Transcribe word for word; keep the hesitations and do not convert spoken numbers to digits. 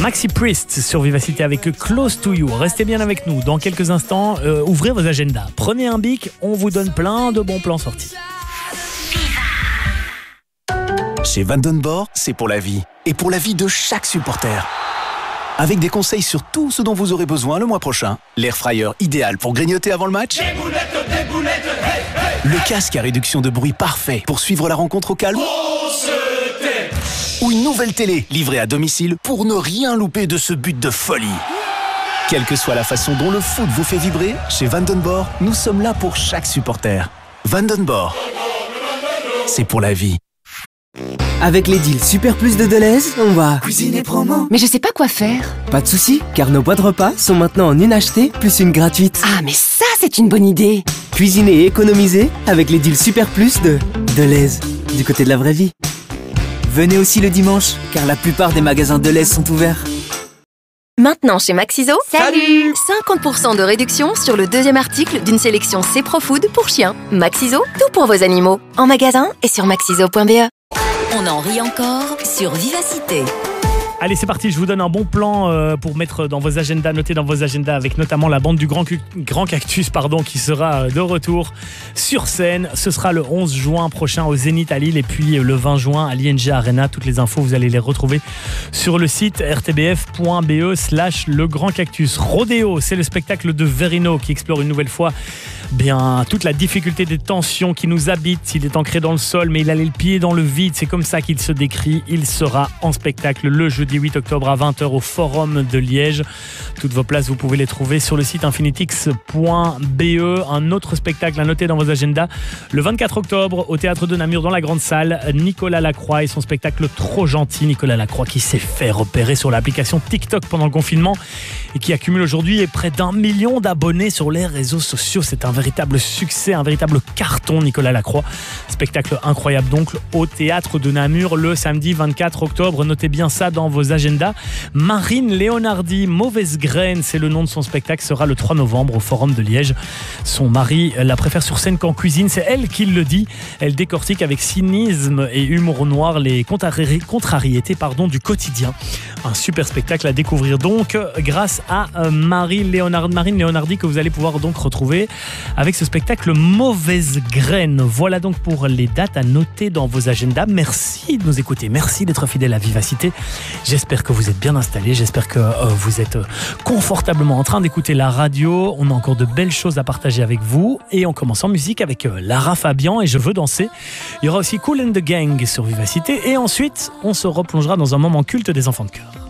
Maxi Priest sur Vivacité avec Close to You. Restez bien avec nous. Dans quelques instants, euh, ouvrez vos agendas. Prenez un bic, on vous donne plein de bons plans sortis. Chez Vandenborg, c'est pour la vie. Et pour la vie de chaque supporter. Avec des conseils sur tout ce dont vous aurez besoin le mois prochain. L'air fryer idéal pour grignoter avant le match. Des boulettes, des boulettes, hey, hey. Le casque à réduction de bruit parfait pour suivre la rencontre au calme. On se tait. Ou une nouvelle télé livrée à domicile pour ne rien louper de ce but de folie. Quelle que soit la façon dont le foot vous fait vibrer, chez Vandenborg, nous sommes là pour chaque supporter. Vandenborg, c'est pour la vie. Avec les deals Super Plus de Deleuze, on va cuisiner promo. Mais je sais pas quoi faire. Pas de soucis, car nos boîtes repas sont maintenant en une achetée plus une gratuite. Ah, mais ça, c'est une bonne idée. Cuisiner et économiser avec les deals Super Plus de Deleuze, du côté de la vraie vie. Venez aussi le dimanche, car la plupart des magasins Deleuze sont ouverts. Maintenant chez Maxiso, Salut cinquante pour cent de réduction sur le deuxième article d'une sélection C-Pro-Food pour chiens. Maxiso, tout pour vos animaux. En magasin et sur maxiso point b e. On en rit encore sur Vivacité. Allez, c'est parti, je vous donne un bon plan euh, pour mettre dans vos agendas, noter dans vos agendas avec notamment la bande du Grand, Cu- Grand Cactus pardon, qui sera de retour sur scène. Ce sera le onze juin prochain au Zénith à Lille et puis le vingt juin à l'I N G Arena. Toutes les infos, vous allez les retrouver sur le site r t b f point b e slash le Grand Cactus. Rodéo, c'est le spectacle de Verino qui explore une nouvelle fois bien toute la difficulté des tensions qui nous habitent. Il est ancré dans le sol, mais il a les pieds dans le vide. C'est comme ça qu'il se décrit. Il sera en spectacle le jeudi huit octobre à vingt heures au Forum de Liège. Toutes vos places, vous pouvez les trouver sur le site infinitix point b e. Un autre spectacle à noter dans vos agendas. Le vingt-quatre octobre au Théâtre de Namur dans la Grande Salle, Nicolas Lacroix et son spectacle Trop Gentil. Nicolas Lacroix qui s'est fait repérer sur l'application TikTok pendant le confinement et qui accumule aujourd'hui près d'un million d'abonnés sur les réseaux sociaux. C'est un véritable succès, un véritable carton, Nicolas Lacroix. Spectacle incroyable donc au Théâtre de Namur le samedi vingt-quatre octobre. Notez bien ça dans vos agendas. Marine Leonardi, Mauvaise Graine, c'est le nom de son spectacle, sera le trois novembre au Forum de Liège. Son mari la préfère sur scène qu'en cuisine, c'est elle qui le dit. Elle décortique avec cynisme et humour noir les contrari- contrariétés pardon, du quotidien. Un super spectacle à découvrir donc grâce à Marie Léonard, Marine Leonardi que vous allez pouvoir donc retrouver avec ce spectacle Mauvaise Graine. Voilà donc pour les dates à noter dans vos agendas. Merci de nous écouter, merci d'être fidèle à Vivacité. J'espère que vous êtes bien installés, j'espère que euh, vous êtes confortablement en train d'écouter la radio. On a encore de belles choses à partager avec vous et on commence en musique avec euh, Lara Fabian et Je veux danser. Il y aura aussi Kool and the Gang sur Vivacité et ensuite on se replongera dans un moment culte des enfants de cœur.